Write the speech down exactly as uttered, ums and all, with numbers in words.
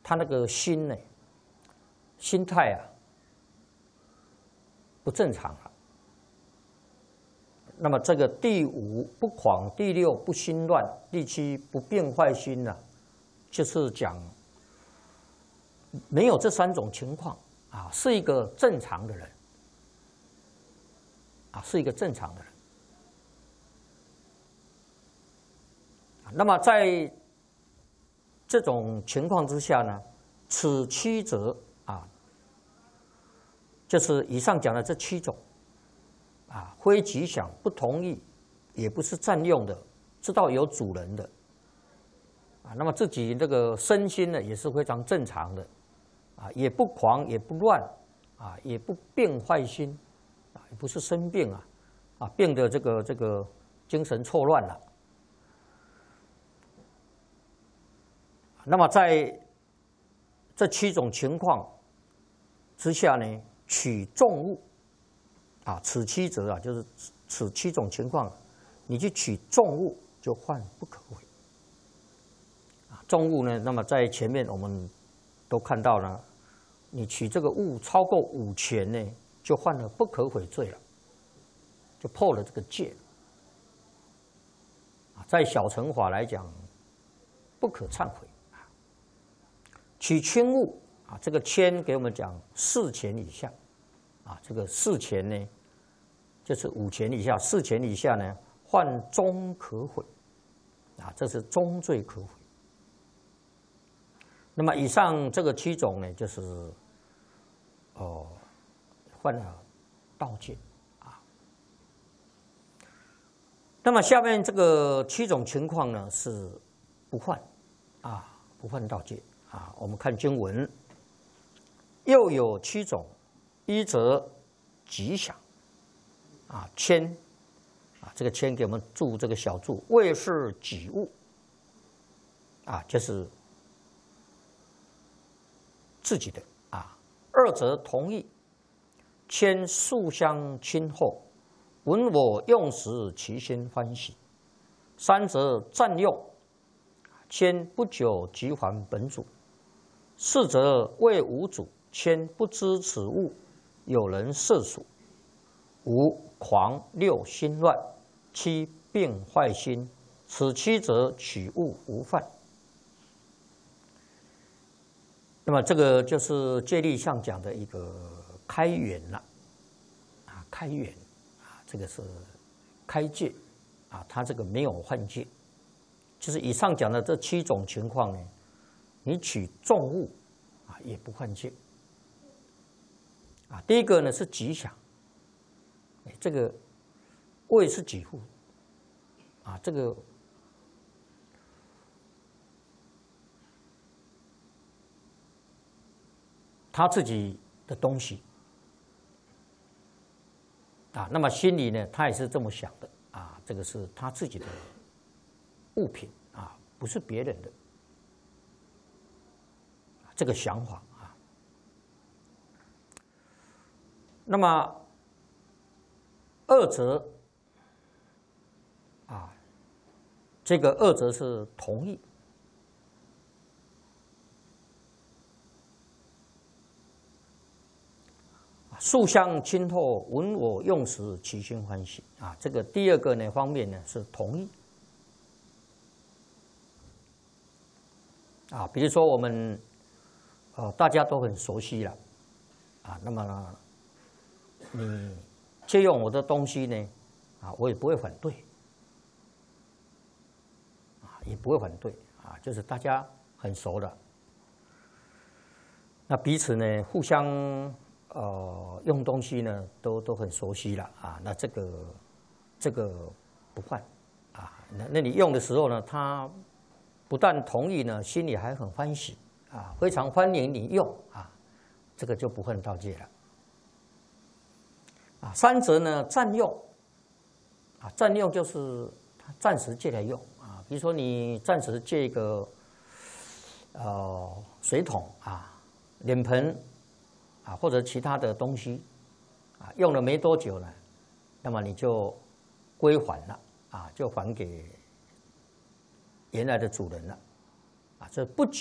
他那个心呢，心态啊不正常了。那么这个第五不狂，第六不心乱，第七不变坏心呢、啊，就是讲没有这三种情况啊，是一个正常的人啊，是一个正常的人。那么在这种情况之下呢，此七则啊，就是以上讲的这七种啊，非吉祥，不同意，也不是占用的，知道有主人的啊。那么自己这个身心呢，也是非常正常的啊，也不狂，也不乱啊，也不变坏心啊，也不是生病啊啊，病得这个这个精神错乱了。那么在这七种情况之下呢，取众物啊，此七则啊，就是此七种情况，你去取众物就犯不可为啊。众物呢，那么在前面我们都看到了，你取这个物超过五钱呢，就犯了不可毁罪了，就破了这个戒啊。在小乘法来讲，不可忏悔。取轻物啊，这个轻给我们讲四钱以下啊，这个四钱呢，就是五钱以下，四钱以下呢，犯中可毁啊，这是中罪可毁。那么以上这个七种呢，就是哦，犯了盗戒啊。那么下面这个七种情况呢，是不犯啊，不犯盗戒。啊，我们看经文，又有七种，一则吉祥，啊，谦，啊，这个谦给我们注这个小注，谓是己物，啊，就是自己的啊。二则同意，谦素相亲厚，闻我用时，其心欢喜。三则占用，谦不久即还本主。四则谓无主，谦不知此物，有人涉属。五狂，六心乱，七病坏心，此七则取物无犯。那么这个就是戒律上讲的一个开源了啊，开源啊，这个是开戒啊，它这个没有犯戒，就是以上讲的这七种情况呢。你取众物啊，也不犯戒啊。第一个呢是吉祥，这个谓是己物啊，这个他自己的东西啊，那么心里呢，他也是这么想的啊，这个是他自己的物品啊，不是别人的。这个想法啊，那么二则啊，这个二则是同意素相亲厚，闻我用时，其心欢喜啊。这个第二个呢方面呢是同意啊，比如说我们。哦，大家都很熟悉了，啊，那么呢，你借用我的东西呢，啊，我也不会反对，啊，也不会反对，啊，就是大家很熟的，那彼此呢互相呃用东西呢都都很熟悉了，啊，那这个这个不犯，啊，那那你用的时候呢，他不但同意呢，心里还很欢喜。啊，非常欢迎你用啊，这个就不犯盗戒了。啊，三则呢占用，啊，占用就是他暂时借来用啊，比如说你暂时借一个呃水桶啊、脸盆啊或者其他的东西啊，用了没多久呢，那么你就归还了啊，就还给原来的主人了啊，这不